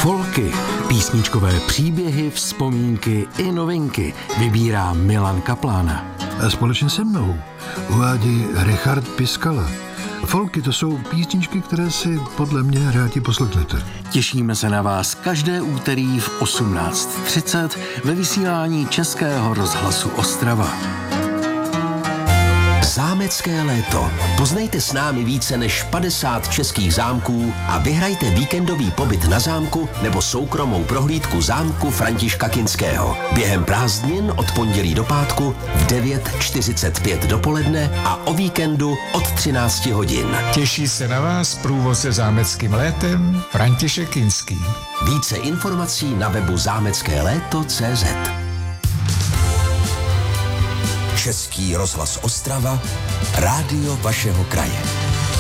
Folky, písničkové příběhy, vzpomínky i novinky vybírá Milan Kaplan. A společně se mnou uvádí Richard Piskala. Folky, to jsou písničky, které si podle mě rádi poslechnete. Těšíme se na vás každé úterý v 18:30 ve vysílání Českého rozhlasu Ostrava. Zámecké léto. Poznejte s námi více než 50 českých zámků a vyhrajte víkendový pobyt na zámku nebo soukromou prohlídku zámku Františka Kinského. Během prázdnin od pondělí do pátku v 9:45 dopoledne a o víkendu od 13 hodin. Těší se na vás průvodce zámeckým létem František Kinský. Více informací na webu zámeckéléto.cz. Český rozhlas Ostrava, rádio vašeho kraje.